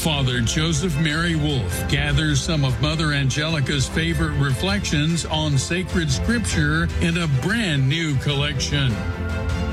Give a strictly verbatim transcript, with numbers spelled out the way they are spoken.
Father Joseph Mary Wolf gathers some of Mother Angelica's favorite reflections on sacred scripture in a brand new collection.